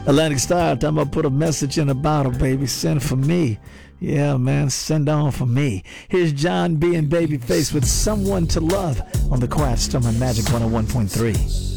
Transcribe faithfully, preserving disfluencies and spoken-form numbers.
Atlantic Star, I'm going to put a message in a bottle, baby. Send for me. Yeah, man, send on for me. Here's John B. and Babyface with Someone to Love on the Quiet Storm on Magic one oh one point three.